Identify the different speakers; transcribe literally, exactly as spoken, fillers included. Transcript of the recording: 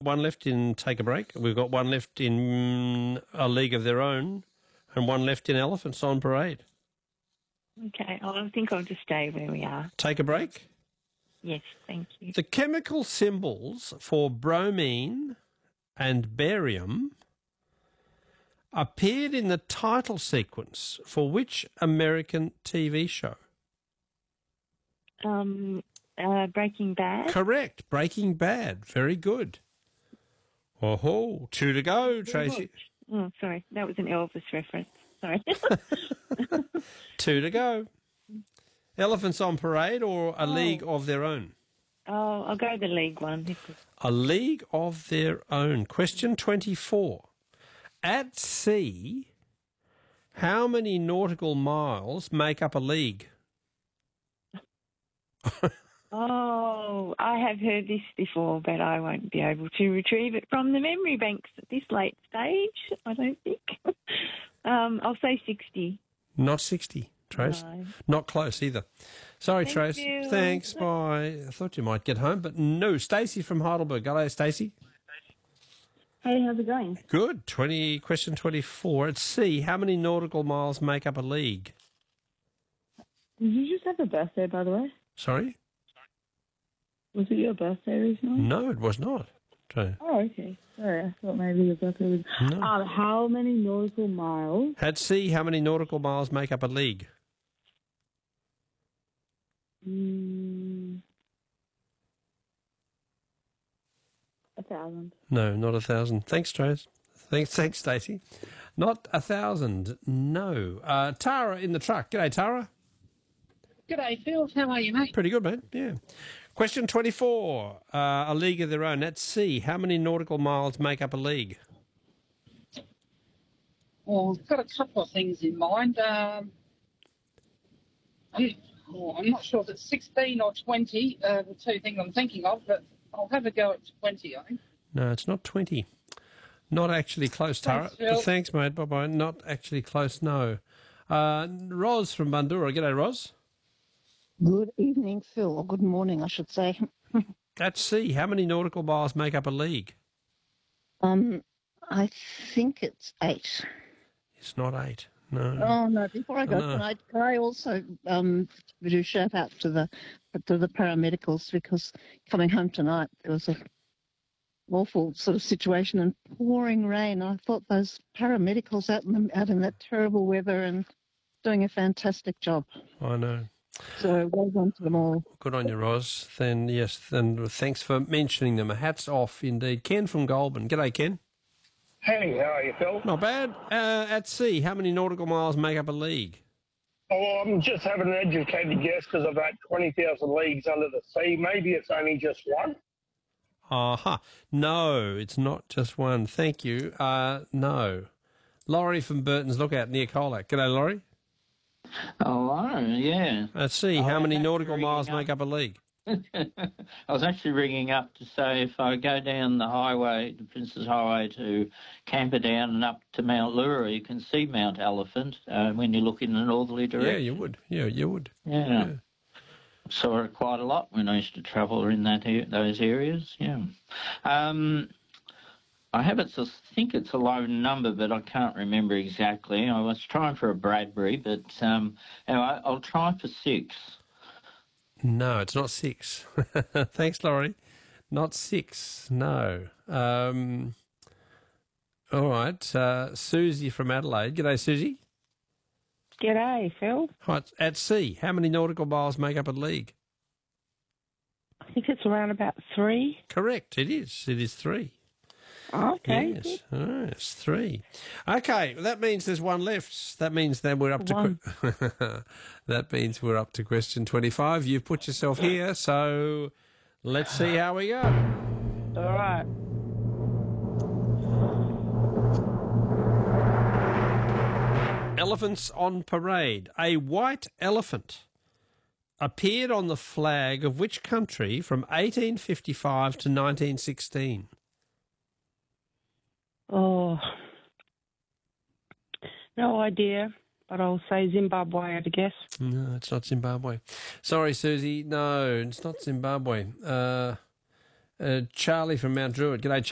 Speaker 1: one left in Take a Break. We've got one left in A League of Their Own and one left in Elephants on Parade.
Speaker 2: Okay, I think I'll just stay where we are.
Speaker 1: Take a break?
Speaker 2: Yes, thank you.
Speaker 1: The chemical symbols for bromine and barium appeared in the title sequence for which American T V show?
Speaker 2: Um, uh, Breaking Bad?
Speaker 1: Correct. Breaking Bad. Very good. Oh, two to go, Tracy.
Speaker 2: Oh, sorry. That was an Elvis reference. Sorry.
Speaker 1: Two to go. Elephants on Parade or A
Speaker 2: Oh.
Speaker 1: League of Their Own?
Speaker 2: Oh, I'll go the league one.
Speaker 1: A League of Their Own. Question twenty-four. At sea, how many nautical miles make up a league?
Speaker 2: Oh, I have heard this before, but I won't be able to retrieve it from the memory banks at this late stage, I don't think. um, I'll say sixty.
Speaker 1: Not sixty, Trace.
Speaker 2: No.
Speaker 1: Not close either. Sorry,
Speaker 2: Thank
Speaker 1: Trace.
Speaker 2: you.
Speaker 1: Thanks, bye. I thought you might get home, but no. Stacey from Heidelberg. Hello, Stacey.
Speaker 3: Hey, how's it going?
Speaker 1: Good. Twenty. Question twenty-four. At sea, how many nautical miles make up a league?
Speaker 3: Did you just have a birthday, by the way?
Speaker 1: Sorry?
Speaker 3: Was it your birthday recently?
Speaker 1: No, it was not. Trace.
Speaker 3: Oh, okay. Sorry, I thought maybe your birthday was...
Speaker 1: No.
Speaker 3: Um, how many nautical miles?
Speaker 1: At sea, how many nautical miles make up a league?
Speaker 3: Mm, a thousand.
Speaker 1: No, not a thousand. Thanks, Trace. Thanks, thanks, Stacey. Not a thousand. No. Uh, Tara in the truck. G'day, Tara.
Speaker 4: G'day, Phil. How are you, mate?
Speaker 1: Pretty good, mate. Yeah. Question twenty-four. Uh, a league of their own. At sea, how many nautical miles make up a league?
Speaker 4: Well, I've got a couple of things in mind. Um, I'm, oh, I'm not sure if it's sixteen or twenty, uh, the two things I'm thinking of, but I'll have a go at twenty, I think.
Speaker 1: No, it's not twenty. Not actually close, Tara.
Speaker 4: Thanks, Phil.
Speaker 1: Thanks, mate. Bye-bye. Not actually close, no. Uh, Ros from Bundoora. G'day, Ros.
Speaker 5: Good evening, Phil, or good morning, I should say.
Speaker 1: At sea, how many nautical miles make up a league?
Speaker 5: Um, I think it's eight.
Speaker 1: It's not eight. No.
Speaker 5: Oh no! Before I go,
Speaker 1: No.
Speaker 5: can I can I also um do a shout out to the to the paramedicals, because coming home tonight there was a awful sort of situation and pouring rain. I thought those paramedicals out in the, out in that terrible weather and doing a fantastic job.
Speaker 1: I know.
Speaker 5: So well done to them all.
Speaker 1: Good on you, Ros. Then, yes, then thanks for mentioning them. Hats off, indeed. Ken from Goulburn. G'day, Ken.
Speaker 6: Hey, how are you, Phil?
Speaker 1: Not bad. Uh, at sea, how many nautical miles make up a league?
Speaker 6: Oh, well, I'm just having an educated guess because I've had twenty thousand leagues under the sea. Maybe it's only just one.
Speaker 1: Aha. No, it's not just one. Thank you. Uh, no. Laurie from Burton's Lookout near Colac. G'day, Laurie.
Speaker 7: Oh, yeah.
Speaker 1: At sea,
Speaker 7: I
Speaker 1: how
Speaker 7: was
Speaker 1: many
Speaker 7: actually
Speaker 1: nautical
Speaker 7: ringing
Speaker 1: miles
Speaker 7: up-
Speaker 1: make up a league?
Speaker 7: I was actually ringing up to say if I go down the highway, the Princes Highway to Camperdown and up to Mount Lura, you can see Mount Elephant uh, when you look in a northerly direction.
Speaker 1: Yeah, you would. Yeah, you would.
Speaker 7: Yeah.
Speaker 1: Yeah.
Speaker 7: Saw it quite a lot when I used to travel in that a- those areas. Yeah. Um, I have it. I think it's a low number, but I can't remember exactly. I was trying for a Bradbury, but um, anyway, I'll try for six.
Speaker 1: No, it's not six. Thanks, Laurie. Not six, no. Um, all right. Uh, Susie from Adelaide. G'day, Susie.
Speaker 2: G'day, Phil.
Speaker 1: Right, at sea, how many nautical miles make up a league?
Speaker 2: I think it's around about three.
Speaker 1: Correct, it is. It is three.
Speaker 2: Okay.
Speaker 1: Yes, oh, it's three. Okay, well, that means there's one left. That means that we're up to
Speaker 2: One.
Speaker 1: que- that means we're up to question twenty-five. You've put yourself here, so let's see how we go.
Speaker 2: All right.
Speaker 1: Elephants on Parade. A white elephant appeared on the flag of which country from eighteen fifty-five to nineteen sixteen?
Speaker 2: Oh, no idea, but I'll say Zimbabwe, I guess.
Speaker 1: No, it's not Zimbabwe. Sorry, Susie. No, it's not Zimbabwe. Uh, uh, Charlie from Mount Druitt. G'day,